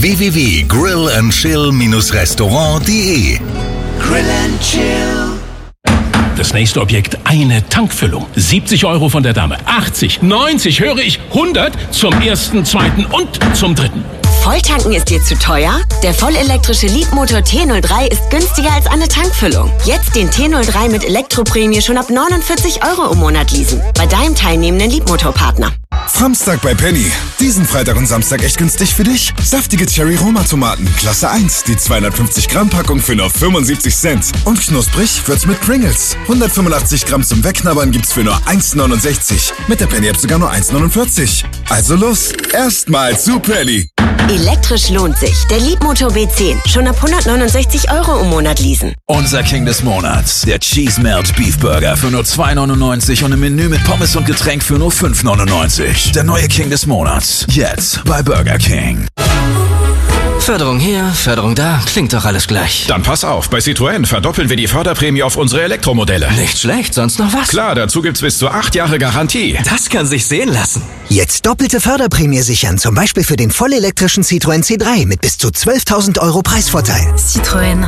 www.grillandchill-restaurant.de. Grill and Chill. Das nächste Objekt, eine Tankfüllung. 70 € von der Dame. 80, 90, höre ich, 100 zum ersten, zweiten und zum dritten. Volltanken ist dir zu teuer? Der vollelektrische Leapmotor T03 ist günstiger als eine Tankfüllung. Jetzt den T03 mit Elektroprämie schon ab 49 € im Monat leasen. Bei deinem teilnehmenden Leapmotor-Partner. Samstag bei Penny. Diesen Freitag und Samstag echt günstig für dich. Saftige Cherry-Roma-Tomaten, Klasse 1. Die 250 Gramm Packung für nur 75 Cent. Und knusprig wird's mit Pringles. 185 Gramm zum Wegknabbern gibt's für nur 1,69. Mit der Penny-App sogar nur 1,49. Also los, erstmal zu Penny. Elektrisch lohnt sich. Der Leapmotor B10. Schon ab 169 € im Monat leasen. Unser King des Monats. Der Cheese Melt Beef Burger für nur 2,99 und ein Menü mit Pommes und Getränk für nur 5,99. Der neue King des Monats. Jetzt bei Burger King. Förderung hier, Förderung da, klingt doch alles gleich. Dann pass auf, bei Citroën verdoppeln wir die Förderprämie auf unsere Elektromodelle. Nicht schlecht, sonst noch was? Klar, dazu gibt's bis zu 8 Jahre Garantie. Das kann sich sehen lassen. Jetzt doppelte Förderprämie sichern, zum Beispiel für den vollelektrischen Citroën C3 mit bis zu 12.000 € Preisvorteil. Citroën.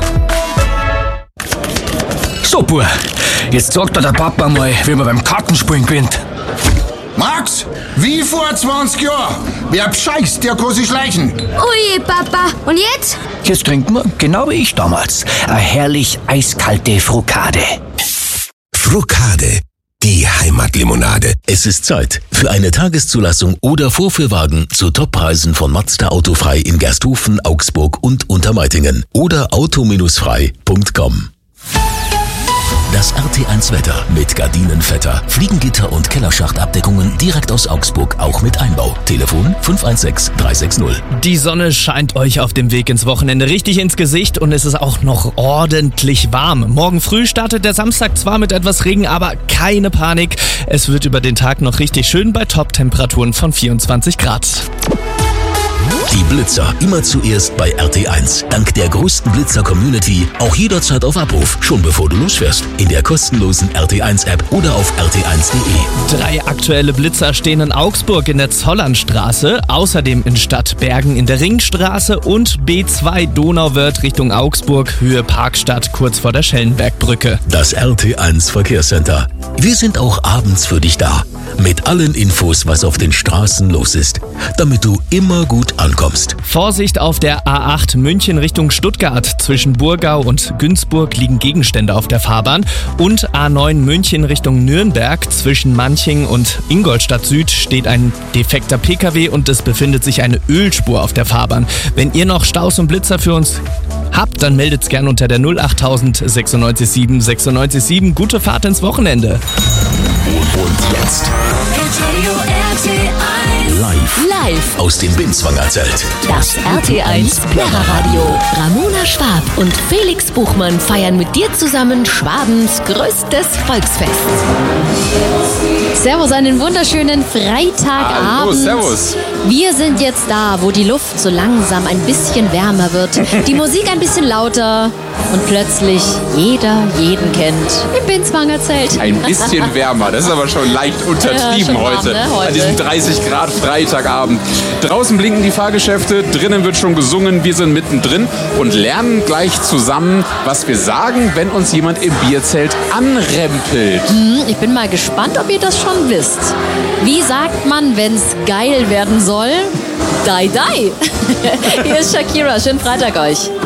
Super, jetzt sagt der Papa mal, wie man beim Kartenspielen gewinnt. Max, wie vor 20 Jahren. Wer bescheißt, der kann sich schleichen. Ui, Papa. Und jetzt? Jetzt trinken wir, genau wie ich damals, eine herrlich eiskalte Frukade. Frukade, die Heimatlimonade. Es ist Zeit für eine Tageszulassung oder Vorführwagen zu Toppreisen von Mazda Autofrei in Gersthofen, Augsburg und Untermeitingen oder auto-frei.com. Das RT1 Wetter mit Gardinenvetter, Fliegengitter und Kellerschachtabdeckungen direkt aus Augsburg, auch mit Einbau. Telefon 516 360. Die Sonne scheint euch auf dem Weg ins Wochenende richtig ins Gesicht und es ist auch noch ordentlich warm. Morgen früh startet der Samstag zwar mit etwas Regen, aber keine Panik. Es wird über den Tag noch richtig schön bei Top-Temperaturen von 24 Grad. Die Blitzer immer zuerst bei RT1. Dank der größten Blitzer-Community auch jederzeit auf Abruf, schon bevor du losfährst. In der kostenlosen RT1-App oder auf rt1.de. 3 aktuelle Blitzer stehen in Augsburg in der Zollernstraße, außerdem in Stadtbergen in der Ringstraße und B2 Donauwörth Richtung Augsburg, Höhe Parkstadt, kurz vor der Schellenbergbrücke. Das RT1 Verkehrscenter. Wir sind auch abends für dich da. Mit allen Infos, was auf den Straßen los ist, damit du immer gut ankommst. Vorsicht auf der A8 München Richtung Stuttgart. Zwischen Burgau und Günzburg liegen Gegenstände auf der Fahrbahn. Und A9 München Richtung Nürnberg. Zwischen Manching und Ingolstadt Süd steht ein defekter PKW und es befindet sich eine Ölspur auf der Fahrbahn. Wenn ihr noch Staus und Blitzer für uns habt, dann meldet's gern unter der 08000 967 967. Gute Fahrt ins Wochenende. Und jetzt live aus dem Binswanger-Zelt. Das RT1 Plärreradio. Ramona Schwab und Felix Buchmann feiern mit dir zusammen Schwabens größtes Volksfest. Servus, einen wunderschönen Freitagabend. Hallo, servus. Wir sind jetzt da, wo die Luft so langsam ein bisschen wärmer wird, die Musik ein bisschen lauter und plötzlich jeder jeden kennt. Im Binswanger Zelt. Ein bisschen wärmer, das ist aber schon leicht untertrieben schon warm, heute. ne? An diesem 30 Grad Freitagabend. Draußen blinken die Fahrgeschäfte, drinnen wird schon gesungen, wir sind mittendrin und lernen gleich zusammen, was wir sagen, wenn uns jemand im Bierzelt anrempelt. Ich bin mal gespannt, ob ihr das schon wisst. Wie sagt man, wenn's geil werden soll? Dai, dai. Hier ist Shakira. Schönen Freitag euch.